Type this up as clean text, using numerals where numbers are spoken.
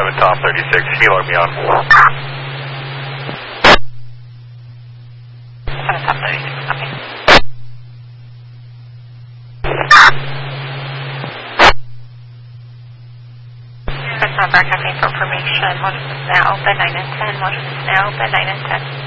7 Tom 36, helo me on. 7 Tom 36, copy. That's not broadcasting for information. Motor is now open, 9 and 10. Motor is now open, 9 and 10.